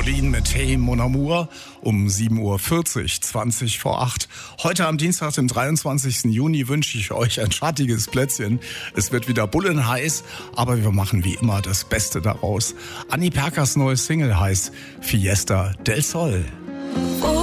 Wien mit Hey Mon Amour um 7.40 Uhr, 20 vor 8. Heute am Dienstag, dem 23. Juni, wünsche ich euch ein schattiges Plätzchen. Es wird wieder bullenheiß, aber wir machen wie immer das Beste daraus. Annie Perkers neues Single heißt Fiesta del Sol.